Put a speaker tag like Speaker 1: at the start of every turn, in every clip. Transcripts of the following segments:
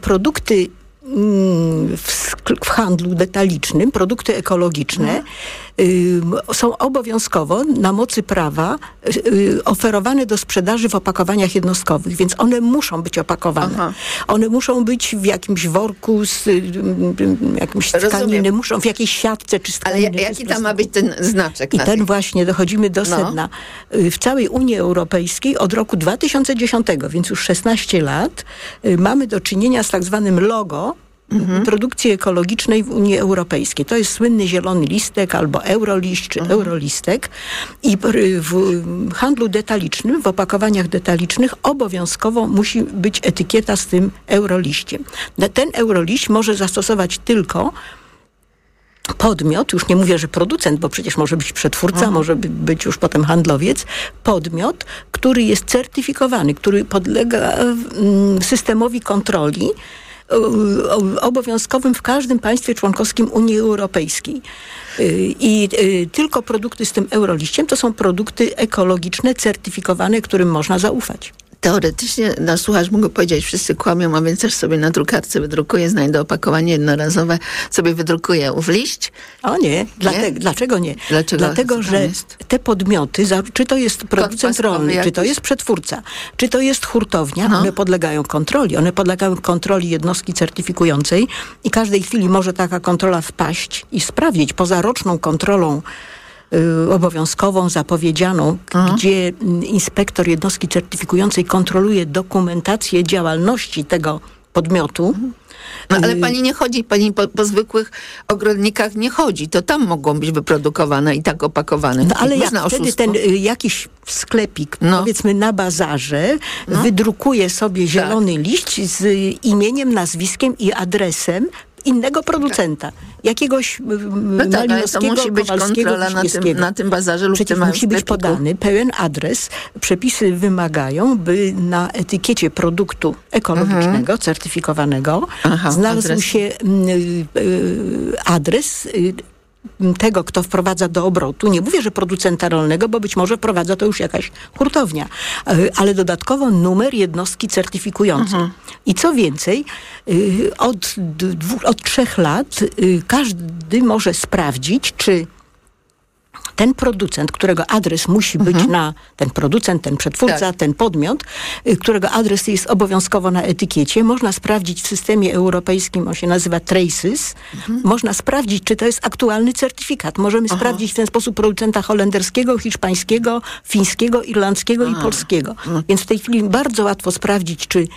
Speaker 1: produkty w handlu detalicznym, produkty ekologiczne są obowiązkowo na mocy prawa oferowane do sprzedaży w opakowaniach jednostkowych, więc one muszą być opakowane. Aha. One muszą być w jakimś worku z jakimś tkaniny, muszą w jakiejś siatce czy z tkaniny.
Speaker 2: Ale jaki tam ma być ten znaczek?
Speaker 1: I ten właśnie, dochodzimy do sedna. W całej Unii Europejskiej od roku 2010, więc już 16 lat, mamy do czynienia z tak zwanym logo produkcji ekologicznej w Unii Europejskiej. To jest słynny zielony listek albo euroliść czy eurolistek i w handlu detalicznym, w opakowaniach detalicznych obowiązkowo musi być etykieta z tym euroliściem. Ten euroliść może zastosować tylko podmiot, już nie mówię, że producent, bo przecież może być przetwórca, może być już potem handlowiec, podmiot, który jest certyfikowany, który podlega systemowi kontroli obowiązkowym w każdym państwie członkowskim Unii Europejskiej. I tylko produkty z tym euroliściem to są produkty ekologiczne, certyfikowane, którym można zaufać.
Speaker 2: Teoretycznie nasz słuchacz mógł powiedzieć, wszyscy kłamią, a więc też sobie na drukarce wydrukuję, znajdę opakowanie jednorazowe, sobie wydrukuję ów liść.
Speaker 1: O nie, dlaczego nie? Dlatego, że te podmioty, czy to jest producent rolny, czy to jest przetwórca, czy to jest hurtownia, one podlegają kontroli. One podlegają kontroli jednostki certyfikującej i każdej chwili może taka kontrola wpaść i sprawdzić poza roczną kontrolą obowiązkową, zapowiedzianą, gdzie inspektor jednostki certyfikującej kontroluje dokumentację działalności tego podmiotu.
Speaker 2: No ale pani nie chodzi, pani po zwykłych ogrodnikach nie chodzi. To tam mogą być wyprodukowane i tak opakowane.
Speaker 1: No ale jak wtedy ten jakiś sklepik, powiedzmy na bazarze, wydrukuje sobie zielony liść z imieniem, nazwiskiem i adresem innego producenta. Jakiegoś malinowskiego,
Speaker 2: musi być kontrola na tym bazarze lub
Speaker 1: przecież musi być podany pełen adres. Przepisy wymagają, by na etykiecie produktu ekologicznego, certyfikowanego, znalazł się adres tego, kto wprowadza do obrotu. Nie mówię, że producenta rolnego, bo być może wprowadza to już jakaś hurtownia, ale dodatkowo numer jednostki certyfikującej. I co więcej, od 3 lat każdy może sprawdzić, czy ten producent, którego adres musi być ten producent, ten przetwórca, ten podmiot, którego adres jest obowiązkowo na etykiecie, można sprawdzić w systemie europejskim, on się nazywa Traces, można sprawdzić, czy to jest aktualny certyfikat. Możemy sprawdzić w ten sposób producenta holenderskiego, hiszpańskiego, fińskiego, irlandzkiego i polskiego. Więc w tej chwili bardzo łatwo sprawdzić, czy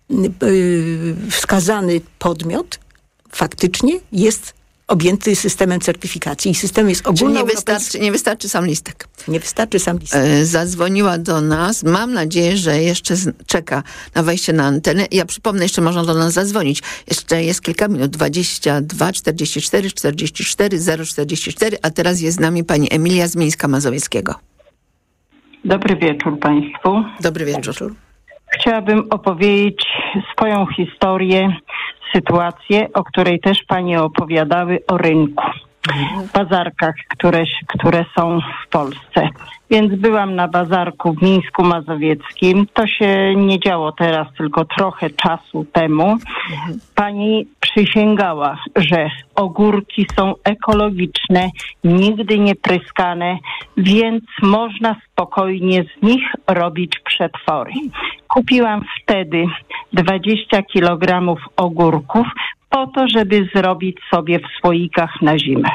Speaker 1: wskazany podmiot faktycznie jest objęty systemem certyfikacji. I system jest ogólnoeuropejski.
Speaker 2: Nie wystarczy sam listek.
Speaker 1: Nie wystarczy sam listek.
Speaker 2: Zadzwoniła do nas. Mam nadzieję, że jeszcze czeka na wejście na antenę. Ja przypomnę, jeszcze można do nas zadzwonić. Jeszcze jest kilka minut. 22 44 44 044. A teraz jest z nami pani Emilia z Mińska Mazowieckiego.
Speaker 3: Dobry wieczór państwu.
Speaker 2: Dobry wieczór.
Speaker 3: Chciałabym opowiedzieć swoją historię, sytuację, o której też panie opowiadały, o rynku, bazarkach, które są w Polsce. Więc byłam na bazarku w Mińsku Mazowieckim. To się nie działo teraz, tylko trochę czasu temu. Pani przysięgała, że ogórki są ekologiczne, nigdy nie pryskane, więc można spokojnie z nich robić przetwory. Kupiłam wtedy 20 kg ogórków po to, żeby zrobić sobie w słoikach na zimę.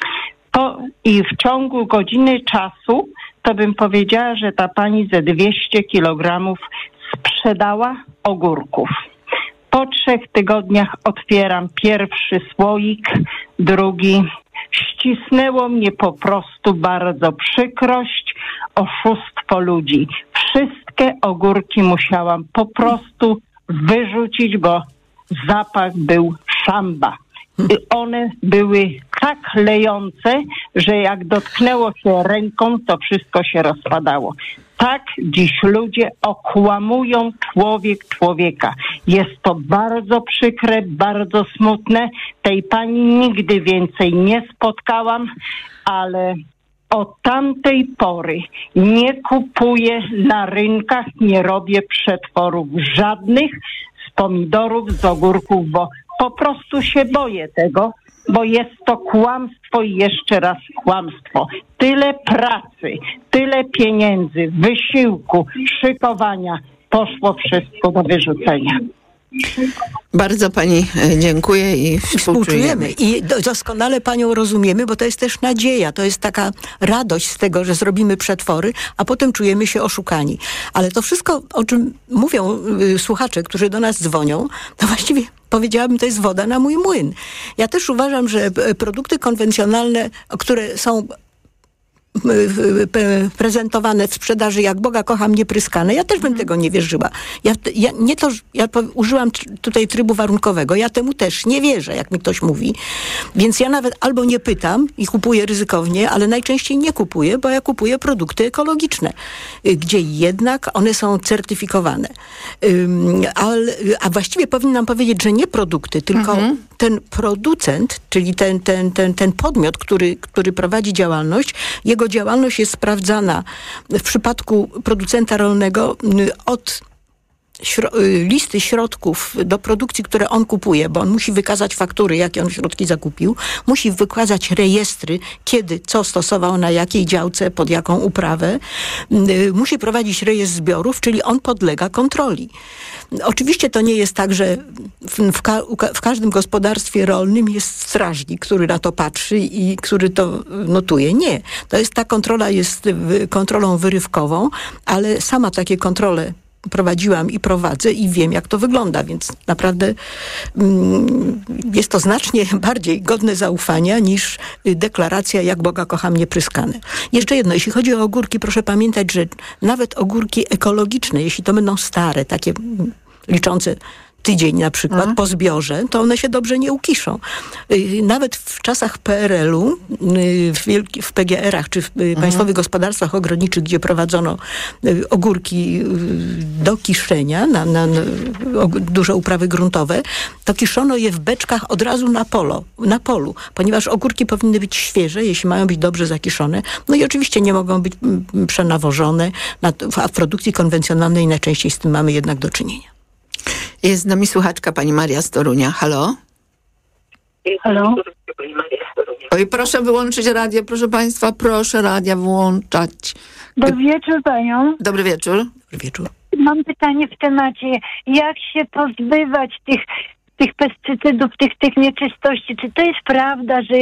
Speaker 3: I w ciągu godziny czasu to bym powiedziała, że ta pani ze 200 kg sprzedała ogórków. Po 3 tygodniach otwieram pierwszy słoik, drugi. Ścisnęło mnie po prostu bardzo przykrość, oszustwo ludzi. Wszystkie ogórki musiałam po prostu wyrzucić, bo zapach był szamba. I one były tak lejące, że jak dotknęło się ręką, to wszystko się rozpadało. Tak dziś ludzie okłamują człowieka. Jest to bardzo przykre, bardzo smutne. Tej pani nigdy więcej nie spotkałam, ale od tamtej pory nie kupuję na rynkach, nie robię przetworów żadnych z pomidorów, z ogórków, bo po prostu się boję tego, bo jest to kłamstwo i jeszcze raz kłamstwo. Tyle pracy, tyle pieniędzy, wysiłku, szykowania, poszło wszystko do wyrzucenia.
Speaker 2: Bardzo pani dziękuję i współczujemy.
Speaker 1: I doskonale panią rozumiemy, bo to jest też nadzieja. To jest taka radość z tego, że zrobimy przetwory, a potem czujemy się oszukani. Ale to wszystko, o czym mówią słuchacze, którzy do nas dzwonią, to właściwie powiedziałabym, to jest woda na mój młyn. Ja też uważam, że produkty konwencjonalne, które są prezentowane w sprzedaży jak Boga kocham, niepryskane. Ja też bym tego nie wierzyła. Ja użyłam tutaj trybu warunkowego. Ja temu też nie wierzę, jak mi ktoś mówi. Więc ja nawet albo nie pytam i kupuję ryzykownie, ale najczęściej nie kupuję, bo ja kupuję produkty ekologiczne, gdzie jednak one są certyfikowane. A właściwie powinnam powiedzieć, że nie produkty, tylko ten producent, czyli ten podmiot, który prowadzi działalność, jego działalność jest sprawdzana w przypadku producenta rolnego od listy środków do produkcji, które on kupuje, bo on musi wykazać faktury, jakie on środki zakupił, musi wykazać rejestry, kiedy, co stosował, na jakiej działce, pod jaką uprawę. Musi prowadzić rejestr zbiorów, czyli on podlega kontroli. Oczywiście to nie jest tak, że w każdym gospodarstwie rolnym jest strażnik, który na to patrzy i który to notuje. Nie. To jest ta kontrola jest kontrolą wyrywkową, ale sama takie kontrole prowadziłam i prowadzę i wiem, jak to wygląda, więc naprawdę jest to znacznie bardziej godne zaufania niż deklaracja jak Boga kocham, niepryskane. Jeszcze jedno, jeśli chodzi o ogórki, proszę pamiętać, że nawet ogórki ekologiczne, jeśli to będą stare, takie liczące tydzień na przykład po zbiorze, to one się dobrze nie ukiszą. Nawet w czasach PRL-u, w PGR-ach czy w Państwowych Gospodarstwach Ogrodniczych, gdzie prowadzono ogórki do kiszenia, na duże uprawy gruntowe, to kiszono je w beczkach od razu na polu, ponieważ ogórki powinny być świeże, jeśli mają być dobrze zakiszone. No i oczywiście nie mogą być przenawożone, a w produkcji konwencjonalnej najczęściej z tym mamy jednak do czynienia.
Speaker 2: Jest z nami słuchaczka pani Maria z Torunia. Halo?
Speaker 3: Halo?
Speaker 2: Oj, proszę wyłączyć radio, proszę państwa, proszę radia wyłączać.
Speaker 4: Dobry wieczór panią.
Speaker 2: Dobry wieczór.
Speaker 1: Dobry wieczór.
Speaker 4: Mam pytanie w temacie, jak się pozbywać tych pestycydów, tych nieczystości. Czy to jest prawda, że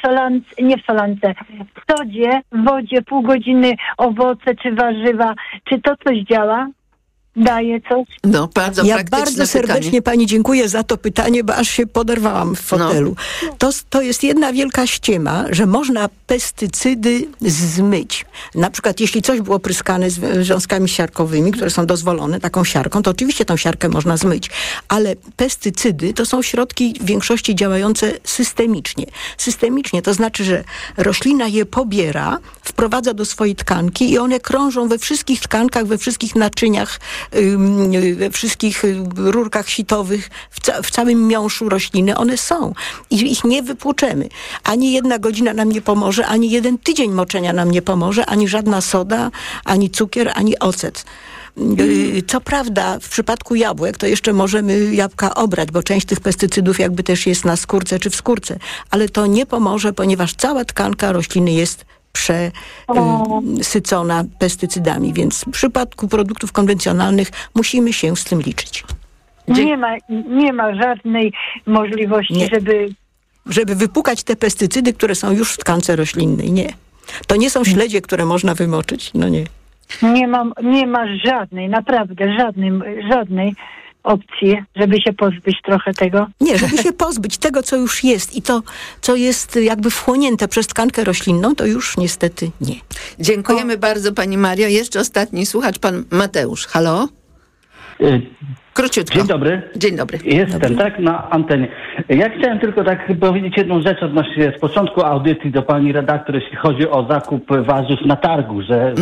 Speaker 4: w sodzie, w wodzie pół godziny owoce czy warzywa, czy to coś działa? Daje coś?
Speaker 2: No, bardzo
Speaker 1: ja
Speaker 2: praktyczne
Speaker 1: bardzo serdecznie
Speaker 2: pytanie.
Speaker 1: pani dziękuję za to pytanie, bo aż się poderwałam w fotelu. To jest jedna wielka ściema, że można pestycydy zmyć. Na przykład jeśli coś było pryskane związkami siarkowymi, które są dozwolone, taką siarką, to oczywiście tą siarkę można zmyć. Ale pestycydy to są środki w większości działające systemicznie. Systemicznie to znaczy, że roślina je pobiera, wprowadza do swojej tkanki i one krążą we wszystkich tkankach, we wszystkich naczyniach, we wszystkich rurkach sitowych, w całym miąższu rośliny one są. I ich nie wypłuczemy. Ani 1 godzina nam nie pomoże, ani 1 tydzień moczenia nam nie pomoże, ani żadna soda, ani cukier, ani ocet. Co prawda w przypadku jabłek to jeszcze możemy jabłka obrać, bo część tych pestycydów jakby też jest na skórce czy w skórce. Ale to nie pomoże, ponieważ cała tkanka rośliny jest przesycona pestycydami, więc w przypadku produktów konwencjonalnych musimy się z tym liczyć.
Speaker 4: Nie ma żadnej możliwości,
Speaker 1: żeby wypłukać te pestycydy, które są już w tkance roślinnej. Nie. To nie są śledzie, które można wymoczyć. No nie.
Speaker 4: Nie ma żadnej, naprawdę żadnej opcji, żeby się pozbyć trochę tego?
Speaker 1: Nie, żeby się pozbyć tego, co już jest i to, co jest jakby wchłonięte przez tkankę roślinną, to już niestety nie.
Speaker 2: Dziękujemy bardzo pani Mario. Jeszcze ostatni słuchacz, pan Mateusz. Halo? Króciutko.
Speaker 5: Dzień dobry.
Speaker 2: Dzień dobry.
Speaker 5: Jestem, tak, na antenie. Ja chciałem tylko tak powiedzieć jedną rzecz odnośnie z początku audycji do pani redaktor, jeśli chodzi o zakup warzyw na targu, że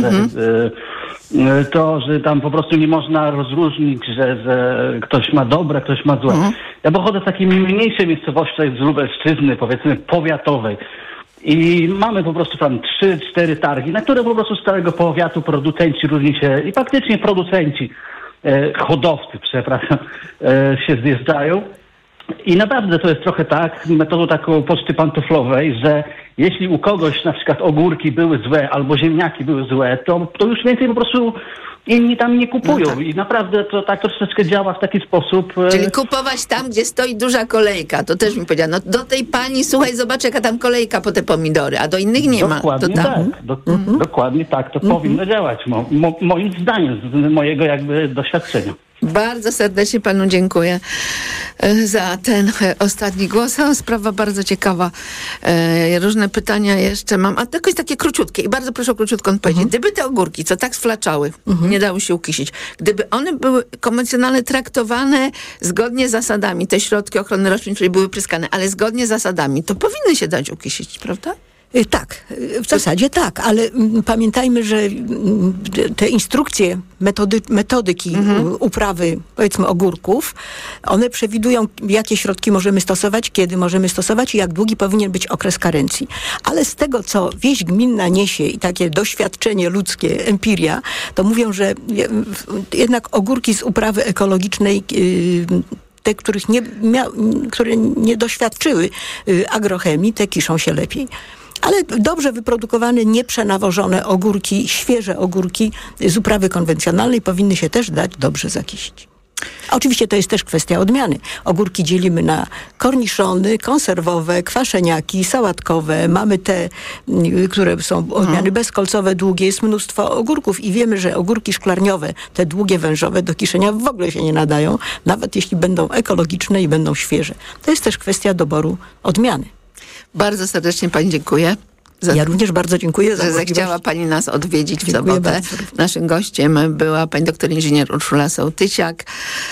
Speaker 5: tam po prostu nie można rozróżnić, że ktoś ma dobre, ktoś ma złe. Ja pochodzę z takiej mniejszej miejscowości z Lubelszczyzny, powiedzmy powiatowej. I mamy po prostu tam 3-4 targi, na które po prostu z całego powiatu producenci różni się i faktycznie producenci hodowcy, przepraszam, się zjeżdżają. I naprawdę to jest trochę tak, metodą taką poczty pantoflowej, że jeśli u kogoś na przykład ogórki były złe albo ziemniaki były złe, to już więcej po prostu inni tam nie kupują. No tak. I naprawdę to tak troszeczkę działa w taki sposób.
Speaker 2: Czyli kupować tam, gdzie stoi duża kolejka. To też mi powiedziano. No, do tej pani, słuchaj, zobacz, jaka tam kolejka po te pomidory, a do innych nie ma.
Speaker 5: Dokładnie tak. Dokładnie tak. To powinno działać. Moim zdaniem, z mojego jakby doświadczenia.
Speaker 2: Bardzo serdecznie panu dziękuję za ten ostatni głos. Sprawa bardzo ciekawa. Różne pytania jeszcze mam, a jakoś takie króciutkie i bardzo proszę o króciutką odpowiedź. Gdyby te ogórki, co tak sflaczały, nie dały się ukisić, gdyby one były konwencjonalnie traktowane zgodnie z zasadami, te środki ochrony roślin, czyli były pryskane, ale zgodnie z zasadami, to powinny się dać ukisić, prawda?
Speaker 1: Tak, w zasadzie tak, ale pamiętajmy, że te instrukcje, metodyki uprawy, powiedzmy, ogórków, one przewidują, jakie środki możemy stosować, kiedy możemy stosować i jak długi powinien być okres karencji. Ale z tego, co wieść gminna niesie i takie doświadczenie ludzkie, empiria, to mówią, że jednak ogórki z uprawy ekologicznej, te, które nie doświadczyły agrochemii, te kiszą się lepiej. Ale dobrze wyprodukowane, nieprzenawożone ogórki, świeże ogórki z uprawy konwencjonalnej powinny się też dać dobrze zakisić. Oczywiście to jest też kwestia odmiany. Ogórki dzielimy na korniszony, konserwowe, kwaszeniaki, sałatkowe. Mamy te, które są odmiany bezkolcowe, długie. Jest mnóstwo ogórków i wiemy, że ogórki szklarniowe, te długie, wężowe, do kiszenia w ogóle się nie nadają, nawet jeśli będą ekologiczne i będą świeże. To jest też kwestia doboru odmiany.
Speaker 2: Bardzo serdecznie pani dziękuję.
Speaker 1: Ja również bardzo dziękuję za możliwość.
Speaker 2: Zechciała pani nas odwiedzić w sobotę. Naszym gościem była pani doktor inżynier Urszula Sołtysiak,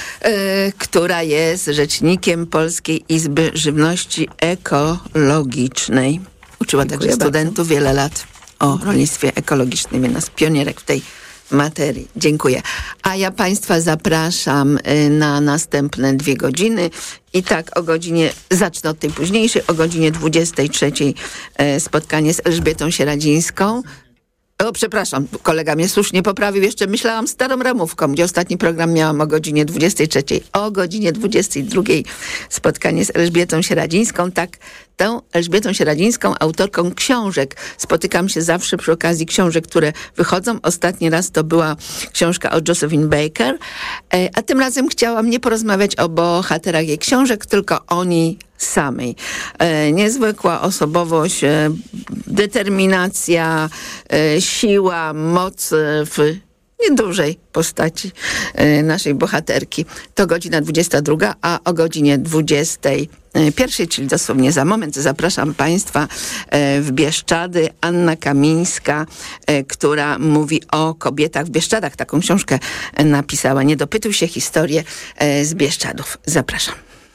Speaker 2: która jest rzecznikiem Polskiej Izby Żywności Ekologicznej. Uczyła także studentów wiele lat o rolnictwie ekologicznym, jedna z pionierek w tej materii. Dziękuję. A ja państwa zapraszam na następne 2 godziny. I tak o godzinie, zacznę od tej późniejszej, o godzinie 23 spotkanie z Elżbietą Sieradzińską. O, przepraszam, kolega mnie słusznie poprawił. Jeszcze myślałam starą ramówką, gdzie ostatni program miałam o godzinie 23. O godzinie 22 spotkanie z Elżbietą Sieradzińską. Tak, tą Elżbietą Sieradzińską, autorką książek. Spotykam się zawsze przy okazji książek, które wychodzą. Ostatni raz to była książka o Josephine Baker. A tym razem chciałam nie porozmawiać o bohaterach jej książek, tylko o niej samej. Niezwykła osobowość, determinacja, siła, moc w niedużej postaci naszej bohaterki. To godzina 22, a o godzinie 21, czyli dosłownie za moment, zapraszam państwa w Bieszczady. Anna Kamińska, która mówi o kobietach w Bieszczadach. Taką książkę napisała. Nie dopytuj się, historię z Bieszczadów. Zapraszam.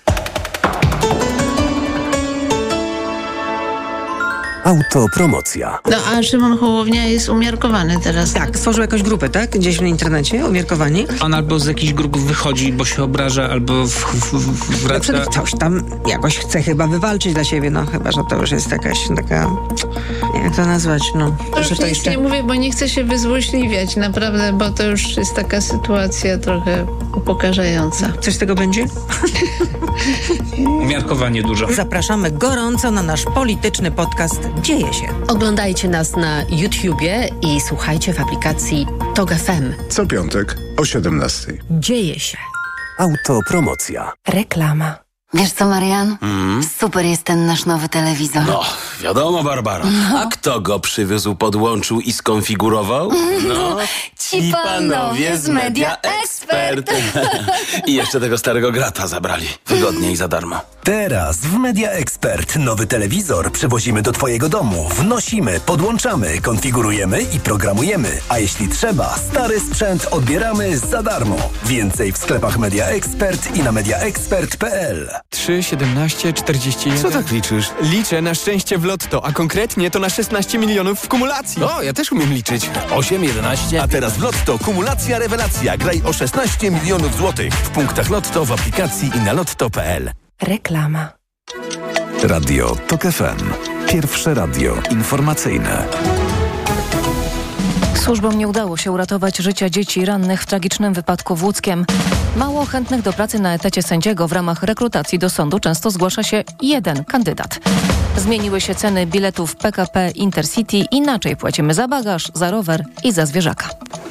Speaker 6: Autopromocja.
Speaker 7: No a Szymon Hołownia jest umiarkowany teraz.
Speaker 8: Tak, stworzył jakąś grupę, tak? Gdzieś w internecie, umiarkowani.
Speaker 9: On albo z jakichś grup wychodzi, bo się obraża, albo wraca.
Speaker 8: Coś tam jakoś chce chyba wywalczyć dla siebie, no chyba, że to już jest jakaś taka, jak to nazwać, no.
Speaker 7: To już nic nie mówię, bo nie chcę się wyzłośliwiać, naprawdę, bo to już jest taka sytuacja trochę upokarzająca.
Speaker 8: Coś z tego będzie?
Speaker 9: Umiarkowanie dużo.
Speaker 8: Zapraszamy gorąco na nasz polityczny podcast Dzieje się.
Speaker 10: Oglądajcie nas na YouTubie i słuchajcie w aplikacji TOG FM.
Speaker 11: Co piątek o 17:00.
Speaker 10: Dzieje się.
Speaker 6: Autopromocja.
Speaker 10: Reklama.
Speaker 12: Wiesz co, Marian? Super jest ten nasz nowy telewizor.
Speaker 13: No, wiadomo, Barbara. No. A kto go przywiózł, podłączył i skonfigurował?
Speaker 12: No, ci panowie z Media Expert.
Speaker 13: I jeszcze tego starego grata zabrali. Wygodnie i za darmo.
Speaker 6: Teraz w Media Expert nowy telewizor przywozimy do twojego domu. Wnosimy, podłączamy, konfigurujemy i programujemy. A jeśli trzeba, stary sprzęt odbieramy za darmo. Więcej w sklepach Media Expert i na mediaexpert.pl.
Speaker 14: 3, 17, 41.
Speaker 13: Co tak liczysz?
Speaker 14: Liczę na szczęście w lotto, a konkretnie to na 16 milionów w kumulacji.
Speaker 13: O, ja też umiem liczyć. 8, 11.
Speaker 6: A teraz w Lotto kumulacja rewelacja. Graj o 16 milionów złotych. W punktach Lotto, w aplikacji i na lotto.pl.
Speaker 10: Reklama.
Speaker 6: Radio TOG FM. Pierwsze radio informacyjne.
Speaker 15: Służbom nie udało się uratować życia dzieci rannych w tragicznym wypadku w Łódzkiem. Mało chętnych do pracy na etacie sędziego. W ramach rekrutacji do sądu często zgłasza się jeden kandydat. Zmieniły się ceny biletów PKP Intercity. Inaczej płacimy za bagaż, za rower i za zwierzaka.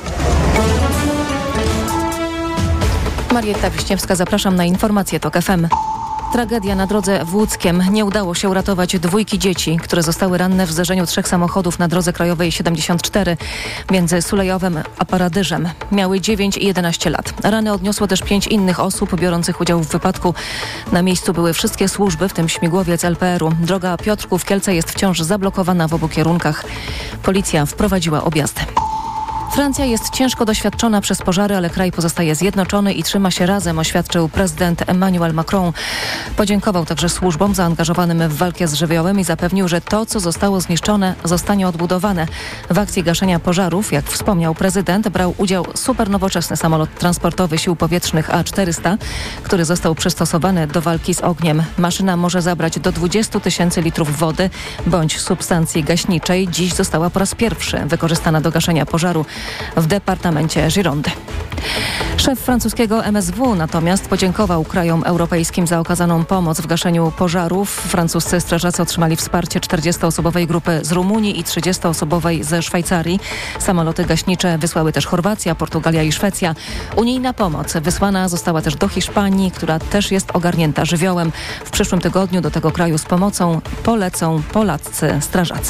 Speaker 15: Marietta Wiśniewska, zapraszam na informacje TOK FM. Tragedia na drodze w Łódzkiem. Nie udało się uratować 2 dzieci, które zostały ranne w zderzeniu 3 samochodów na drodze krajowej 74 między Sulejowem a Paradyżem. Miały 9 i 11 lat. Rany odniosło też 5 innych osób biorących udział w wypadku. Na miejscu były wszystkie służby, w tym śmigłowiec LPR-u. Droga Piotrków-Kielce jest wciąż zablokowana w obu kierunkach. Policja wprowadziła objazdy. Francja jest ciężko doświadczona przez pożary, ale kraj pozostaje zjednoczony i trzyma się razem, oświadczył prezydent Emmanuel Macron. Podziękował także służbom zaangażowanym w walkę z żywiołem i zapewnił, że to, co zostało zniszczone, zostanie odbudowane. W akcji gaszenia pożarów, jak wspomniał prezydent, brał udział supernowoczesny samolot transportowy Sił Powietrznych A400, który został przystosowany do walki z ogniem. Maszyna może zabrać do 20 000 litrów wody bądź substancji gaśniczej. Dziś została po raz pierwszy wykorzystana do gaszenia pożaru w departamencie Girondy. Szef francuskiego MSW natomiast podziękował krajom europejskim za okazaną pomoc w gaszeniu pożarów. Francuscy strażacy otrzymali wsparcie 40-osobowej grupy z Rumunii i 30-osobowej ze Szwajcarii. Samoloty gaśnicze wysłały też Chorwacja, Portugalia i Szwecja. Unijna pomoc wysłana została też do Hiszpanii, która też jest ogarnięta żywiołem. W przyszłym tygodniu do tego kraju z pomocą polecą polscy strażacy.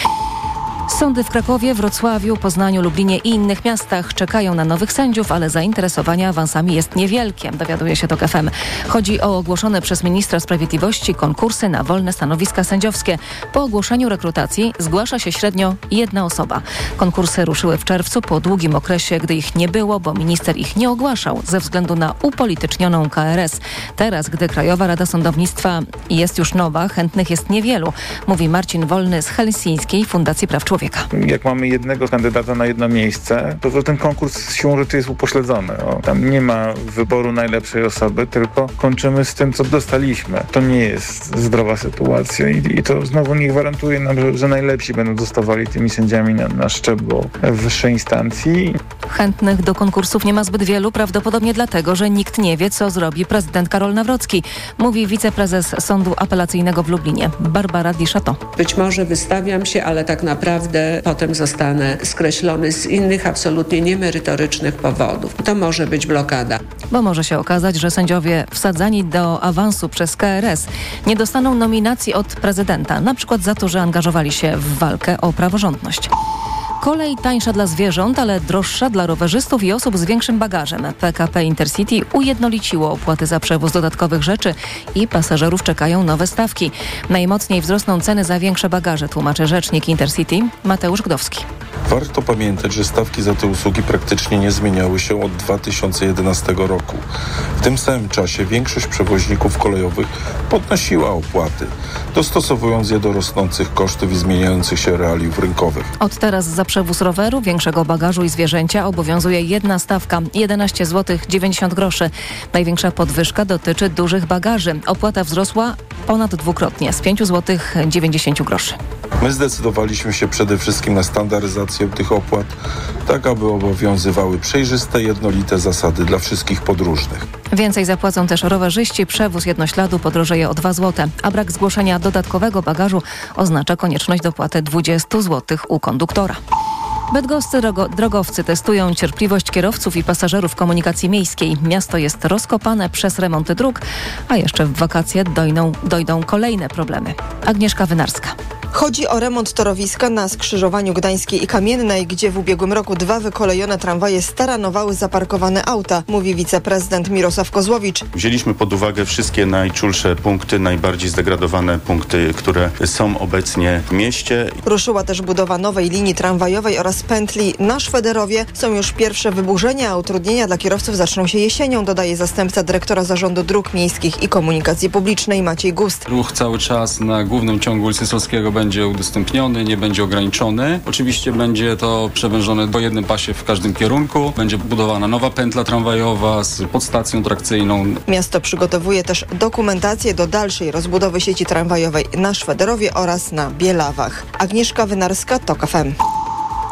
Speaker 15: Sądy w Krakowie, Wrocławiu, Poznaniu, Lublinie i innych miastach czekają na nowych sędziów, ale zainteresowanie awansami jest niewielkie, dowiaduje się TOK FM. Chodzi o ogłoszone przez ministra sprawiedliwości konkursy na wolne stanowiska sędziowskie. Po ogłoszeniu rekrutacji zgłasza się średnio 1 osoba. Konkursy ruszyły w czerwcu po długim okresie, gdy ich nie było, bo minister ich nie ogłaszał ze względu na upolitycznioną KRS. Teraz, gdy Krajowa Rada Sądownictwa jest już nowa, chętnych jest niewielu, mówi Marcin Wolny z Helsińskiej Fundacji Praw Człowieka.
Speaker 16: Jak mamy jednego kandydata na jedno miejsce, to ten konkurs siłą rzeczy jest upośledzony. Tam nie ma wyboru najlepszej osoby, tylko kończymy z tym, co dostaliśmy. To nie jest zdrowa sytuacja i to znowu nie gwarantuje nam, że najlepsi będą zostawali tymi sędziami na szczeblu wyższej instancji.
Speaker 15: Chętnych do konkursów nie ma zbyt wielu, prawdopodobnie dlatego, że nikt nie wie, co zrobi prezydent Karol Nawrocki, mówi wiceprezes Sądu Apelacyjnego w Lublinie, Barbara Di Chateau.
Speaker 17: Być może wystawiam się, ale tak naprawdę potem zostanę skreślony z innych absolutnie niemerytorycznych powodów. To może być blokada.
Speaker 15: Bo może się okazać, że sędziowie wsadzani do awansu przez KRS nie dostaną nominacji od prezydenta, na przykład za to, że angażowali się w walkę o praworządność. Kolej tańsza dla zwierząt, ale droższa dla rowerzystów i osób z większym bagażem. PKP Intercity ujednoliciło opłaty za przewóz dodatkowych rzeczy i pasażerów czekają nowe stawki. Najmocniej wzrosną ceny za większe bagaże, tłumaczy rzecznik Intercity Mateusz Gdowski.
Speaker 18: Warto pamiętać, że stawki za te usługi praktycznie nie zmieniały się od 2011 roku. W tym samym czasie większość przewoźników kolejowych podnosiła opłaty, dostosowując je do rosnących kosztów i zmieniających się realiów rynkowych.
Speaker 15: Od teraz za przewóz roweru, większego bagażu i zwierzęcia obowiązuje jedna stawka 11 zł 90 groszy. Największa podwyżka dotyczy dużych bagaży. Opłata wzrosła ponad dwukrotnie z 5 zł 90 groszy.
Speaker 18: My zdecydowaliśmy się przede wszystkim na standaryzację tych opłat, tak aby obowiązywały przejrzyste, jednolite zasady dla wszystkich podróżnych.
Speaker 15: Więcej zapłacą też rowerzyści. Przewóz jednośladu podrożeje o 2 zł, a brak zgłoszenia dodatkowego bagażu oznacza konieczność dopłaty 20 zł u konduktora. Bydgoscy drogowcy testują cierpliwość kierowców i pasażerów komunikacji miejskiej. Miasto jest rozkopane przez remonty dróg, a jeszcze w wakacje dojdą kolejne problemy. Agnieszka Wynarska.
Speaker 19: Chodzi o remont torowiska na skrzyżowaniu Gdańskiej i Kamiennej, gdzie w ubiegłym roku 2 wykolejone tramwaje staranowały zaparkowane auta, mówi wiceprezydent Mirosław Kozłowicz.
Speaker 20: Wzięliśmy pod uwagę wszystkie najczulsze punkty, najbardziej zdegradowane punkty, które są obecnie w mieście.
Speaker 19: Ruszyła też budowa nowej linii tramwajowej oraz pętli na Szwederowie. Są już pierwsze wyburzenia, a utrudnienia dla kierowców zaczną się jesienią, dodaje zastępca dyrektora Zarządu Dróg Miejskich i Komunikacji Publicznej Maciej Gust.
Speaker 21: Ruch cały czas na głównym ciągu ulicy Solskiego będzie udostępniony, nie będzie ograniczony. Oczywiście będzie to przewężone po jednym pasie w każdym kierunku. Będzie budowana nowa pętla tramwajowa z podstacją trakcyjną.
Speaker 19: Miasto przygotowuje też dokumentację do dalszej rozbudowy sieci tramwajowej na Szwederowie oraz na Bielawach. Agnieszka Wynarska, TOK FM.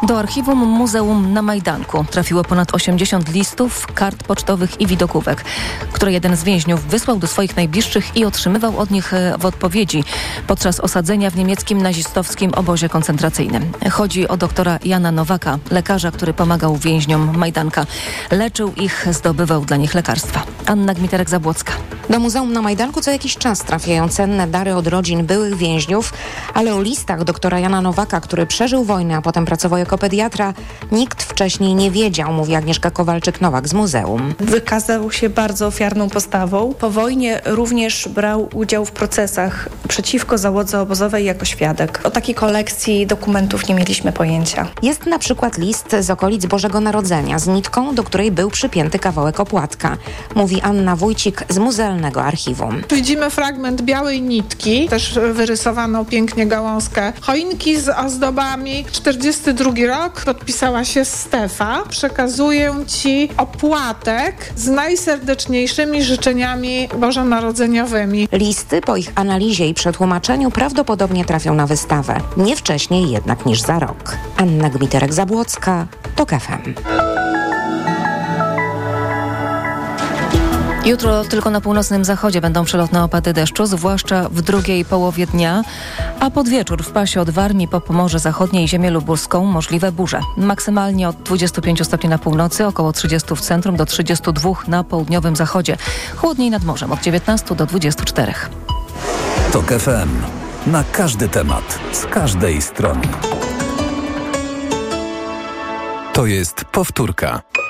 Speaker 15: Do archiwum Muzeum na Majdanku trafiło ponad 80 listów, kart pocztowych i widokówek, które jeden z więźniów wysłał do swoich najbliższych i otrzymywał od nich w odpowiedzi podczas osadzenia w niemieckim nazistowskim obozie koncentracyjnym. Chodzi o doktora Jana Nowaka, lekarza, który pomagał więźniom Majdanka. Leczył ich, zdobywał dla nich lekarstwa. Anna Gmiterek-Zabłocka.
Speaker 3: Do Muzeum na Majdanku co jakiś czas trafiają cenne dary od rodzin byłych więźniów, ale o listach doktora Jana Nowaka, który przeżył wojnę, a potem pracował jako pediatra, nikt wcześniej nie wiedział, mówi Agnieszka Kowalczyk-Nowak z muzeum.
Speaker 22: Wykazał się bardzo ofiarną postawą. Po wojnie również brał udział w procesach przeciwko załodze obozowej jako świadek. O takiej kolekcji dokumentów nie mieliśmy pojęcia.
Speaker 3: Jest na przykład list z okolic Bożego Narodzenia z nitką, do której był przypięty kawałek opłatka, mówi Anna Wójcik z Muzealnego Archiwum.
Speaker 23: Widzimy fragment białej nitki, też wyrysowano pięknie gałązkę choinki z ozdobami. 42 rok, podpisała się Stefa. Przekazuję Ci opłatek z najserdeczniejszymi życzeniami bożonarodzeniowymi.
Speaker 3: Listy po ich analizie i przetłumaczeniu prawdopodobnie trafią na wystawę. Nie wcześniej jednak niż za rok. Anna Gmiterek-Zabłocka, TOK FM.
Speaker 15: Jutro tylko na północnym zachodzie będą przelotne opady deszczu, zwłaszcza w drugiej połowie dnia, a pod wieczór w pasie od Warmii po Pomorze Zachodnie i ziemię lubuską możliwe burze. Maksymalnie od 25 stopni na północy, około 30 w centrum do 32 na południowym zachodzie. Chłodniej nad morzem od 19 do 24.
Speaker 6: TOK FM. Na każdy temat, z każdej strony. To jest powtórka.